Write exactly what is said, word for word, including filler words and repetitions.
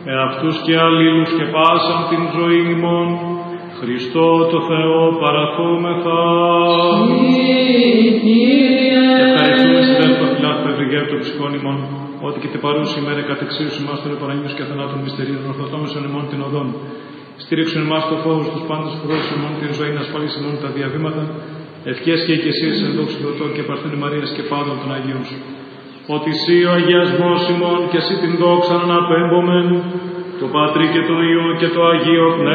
εαυτούς και αλλήλους και πάσαν την ζωή ημών, Χριστό το Θεό παραθούμεθα. Ευχαριστούμε σε δεύτερο φιλάθ Πεδρυγέρου των ψυχών ημών, ότι και τε παρούσι ημέρα κατεξίους ημάς των επαραγγείους και αθανάτων μυστηρίων, ορθοτόμησον ημών την οδόν. Στήριξον ημάς το φόβος τους πάντες φρόντους ημών, την ζωή να ασφαλίσει ημών τα διαβήματα, ευχές και οικεσίες εν δόξου Θεοτό και παρθένη Μαρίας και πάντων των Αγίων σου. Ότι σύ ο αγιασμός ημών και σύ την δόξα αναπέμπομεν, το Πατρί και το Υιό και το Αγίο Πνεύμα.